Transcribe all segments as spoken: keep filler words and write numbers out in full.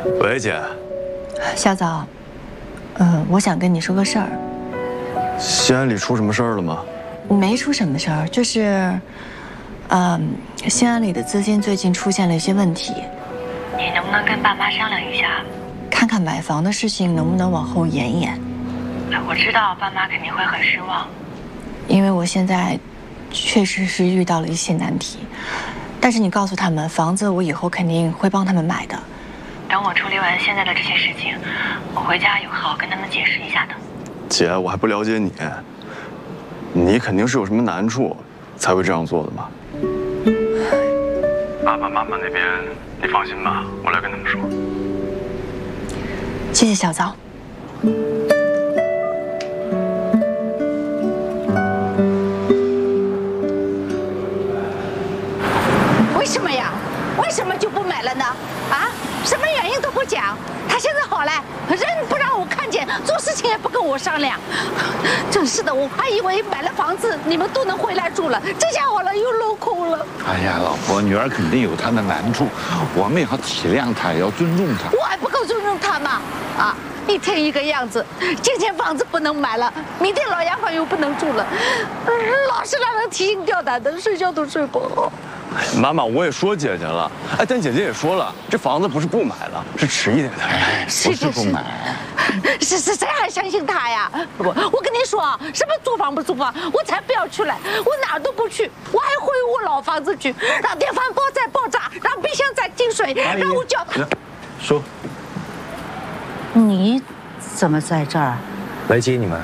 喂，姐。 小枣，呃，我想跟你说个事儿。 西安里出什么事儿了吗？ 没出什么事儿，就是，嗯，西安里的资金最近出现了一些问题。你能不能跟爸妈商量一下，看看买房的事情能不能往后延一延？我知道爸妈肯定会很失望，因为我现在确实是遇到了一些难题。但是你告诉他们，房子我以后肯定会帮他们买的。等我处理完现在的这些事情，我回家有好好跟他们解释一下的。 姐，我还不了解你，你肯定是有什么难处才会这样做的嘛。爸爸妈妈那边，你放心吧，我来跟他们说。 谢谢小枣。 为什么呀？为什么就不买了呢？啊，什么原因都不讲。他现在好了，人不让我看见，做事情也不跟我商量。真是的，我还以为买了房子你们都能回来住了，这下好了又落空了。 哎呀，老婆，女儿肯定有她的难处，我们也要体谅她，也要尊重她。 我还不够尊重她吗？啊，一天一个样子，今天房子不能买了，明天老洋房又不能住了，老是让人提心吊胆的，睡觉都睡不好。 妈妈，我也说姐姐了，哎，但姐姐也说了，这房子不是不买了，是迟一点的。 哎，不是不买， 是是，谁还相信他呀？我我跟你说啊，什么租房不租房，我才不要去了，我哪儿都不去，我还回我老房子去，让电饭煲再爆炸，让冰箱再进水，让我叫。 说， 你怎么在这儿？ 来接你们。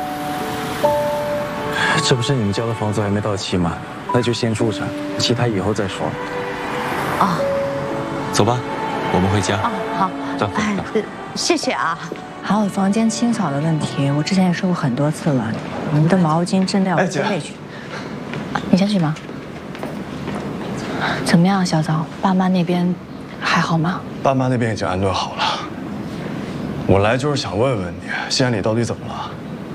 这不是你们交的房子还没到期吗？那就先住着，其他以后再说。 啊， 走吧，我们回家。 啊，好。 走。 哎，谢谢啊。 还有房间清扫的问题，我之前也说过很多次了。你们的毛巾、真料都备去。你先去吗？怎么样，小枣？爸妈那边还好吗？ 爸妈那边已经安顿好了。我来就是想问问你，西安里到底怎么了？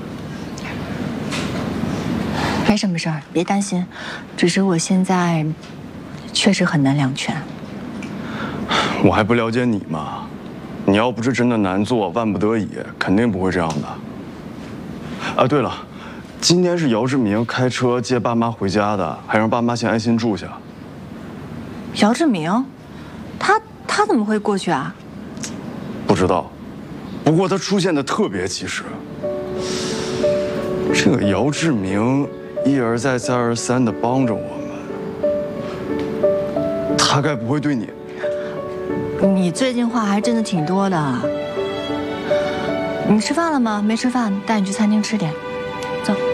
没什么事儿，别担心。只是我现在确实很难两全。 我还不了解你吗？你要不是真的难做，万不得已，肯定不会这样的。啊，对了，今天是姚志明开车接爸妈回家的，还让爸妈先安心住下。 姚志明，他他怎么会过去啊？ 不知道，不过他出现的特别及时。这个姚志明一而再再而三的帮着我们，他该不会对你…… 你最近话还真的挺多的。你吃饭了吗？没吃饭，带你去餐厅吃点。走。